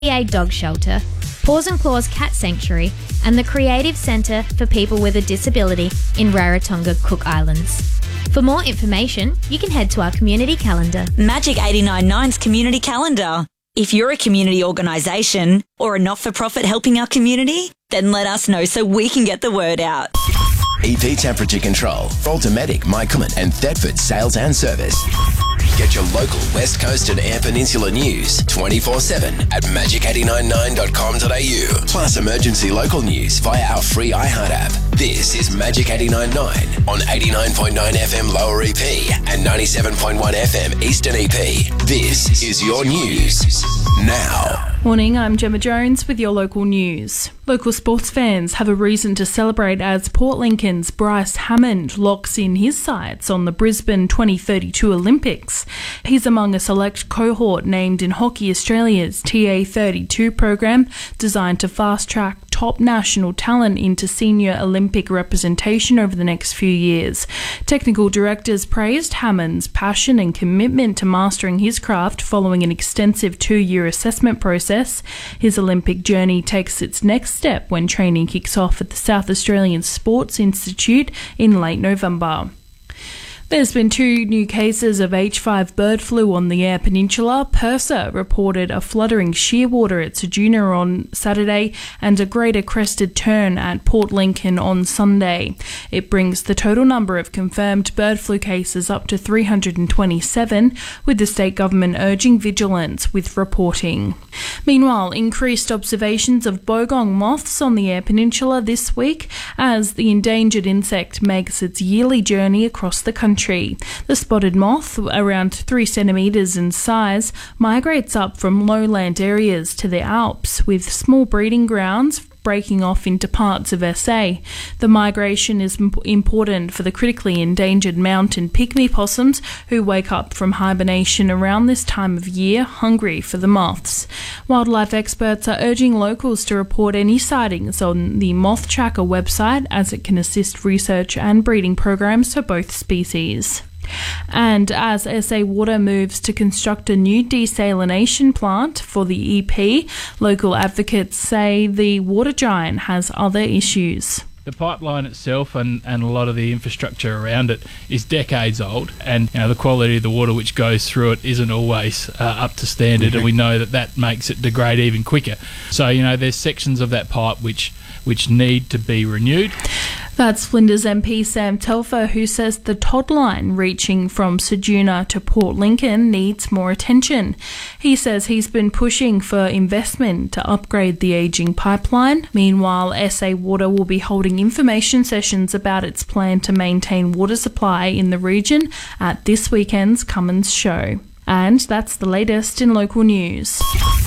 PA Dog Shelter, Paws and Claws Cat Sanctuary, and the Creative Centre for People with a Disability in Rarotonga, Cook Islands. For more information, you can head to our community calendar. Magic 89.9's community calendar. If you're a community organisation or a not-for-profit helping our community, then let us know so we can get the word out. EP Temperature Control, Ultimatic, Mycomet and Thetford Sales and Service. Get your local West Coast and Eyre Peninsula news 24/7 at magic899.com.au. Plus emergency local news via our free iHeart app. This is Magic 89.9 on 89.9 FM Lower EP and 97.1 FM Eastern EP. This is your news now. Morning, I'm Gemma Jones with your local news. Local sports fans have a reason to celebrate as Port Lincoln's Bryce Hammond locks in his sights on the Brisbane 2032 Olympics. He's among a select cohort named in Hockey Australia's TA32 program, designed to fast-track top national talent into senior Olympic representation over the next few years. Technical directors praised Hammond's passion and commitment to mastering his craft following an extensive 2-year assessment process. His Olympic journey takes its next step when training kicks off at the South Australian Sports Institute in late November. There's been 2 new cases of H5 bird flu on the Eyre Peninsula. PIRSA reported a fluttering shearwater at Ceduna on Saturday and a greater crested tern at Port Lincoln on Sunday. It brings the total number of confirmed bird flu cases up to 327, with the state government urging vigilance with reporting. Meanwhile, increased observations of bogong moths on the Eyre Peninsula this week as the endangered insect makes its yearly journey across the country. The spotted moth, around 3 centimetres in size, migrates up from lowland areas to the Alps, with small breeding grounds breaking off into parts of SA. The migration is important for the critically endangered mountain pygmy possums, who wake up from hibernation around this time of year hungry for the moths. Wildlife experts are urging locals to report any sightings on the Moth Tracker website, as it can assist research and breeding programs for both species. And as SA Water moves to construct a new desalination plant for the EP, local advocates say the water giant has other issues. The pipeline itself and a lot of the infrastructure around it is decades old, and the quality of the water which goes through it isn't always up to standard, and we know that makes it degrade even quicker. So there's sections of that pipe which need to be renewed. That's Flinders MP Sam Telfer, who says the Todd line reaching from Ceduna to Port Lincoln needs more attention. He says he's been pushing for investment to upgrade the ageing pipeline. Meanwhile, SA Water will be holding information sessions about its plan to maintain water supply in the region at this weekend's Cummins Show. And that's the latest in local news.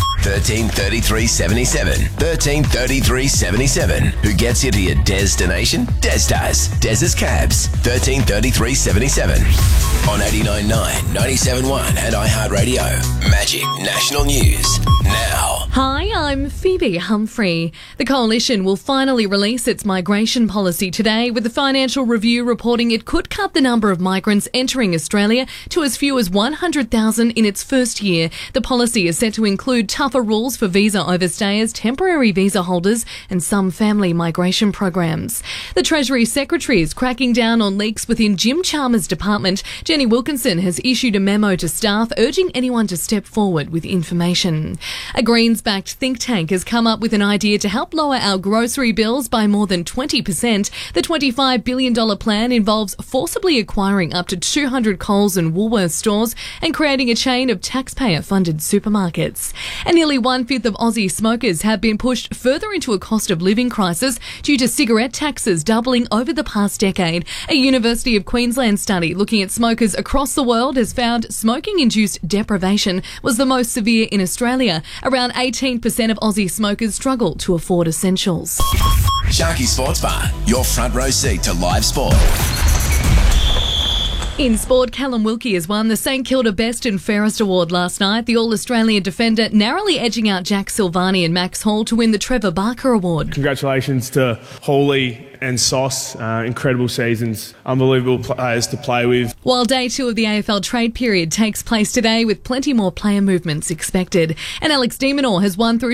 133377. 133377. Who gets you to your destination? Des does. Des's Cabs. 133377. On 89.9, 97.1 and iHeartRadio. Magic National News. Now. Hi, I'm Phoebe Humphrey. The Coalition will finally release its migration policy today, with the Financial Review reporting it could cut the number of migrants entering Australia to as few as 100,000 in its first year. The policy is set to include tougher rules for visa overstayers, temporary visa holders and some family migration programs. The Treasury Secretary is cracking down on leaks within Jim Chalmers' department. Jenny Wilkinson has issued a memo to staff urging anyone to step forward with information. A Greens-backed think tank has come up with an idea to help lower our grocery bills by more than 20%. The $25 billion plan involves forcibly acquiring up to 200 Coles and Woolworths stores and creating a chain of taxpayer-funded supermarkets. And nearly 1/5 of Aussie smokers have been pushed further into a cost of living crisis due to cigarette taxes doubling over the past decade. A University of Queensland study looking at smokers across the world has found smoking-induced deprivation was the most severe in Australia. Around 18% of Aussie smokers struggle to afford essentials. Sharky Sports Bar, your front row seat to live sport. In sport, Callum Wilkie has won the St Kilda Best and Fairest Award last night. The All-Australian defender narrowly edging out Jack Silvani and Max Hall to win the Trevor Barker Award. Congratulations to Hawley and Sauce. Incredible seasons. Unbelievable players to play with. While day 2 of the AFL trade period takes place today with plenty more player movements expected. And Alex de Minaur has won through